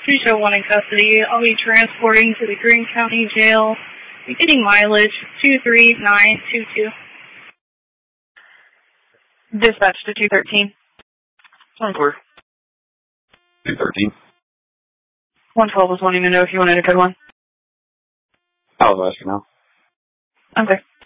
You show 1 in custody. I'll be transporting to the Greene County Jail. Beginning mileage 23922. Dispatch to 213. 24. 213. 112 was wanting to know if you wanted a good one. I'll ask you now. Okay.